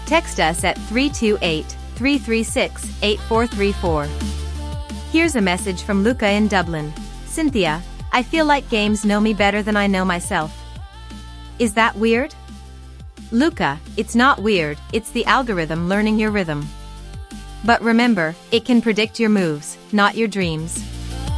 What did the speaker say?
Text us at 328-336-8434. Here's a message from Luca in Dublin. Cynthia, I feel like games know me better than I know myself. Is that weird? Luca, it's not weird, it's the algorithm learning your rhythm. But remember, it can predict your moves, not your dreams.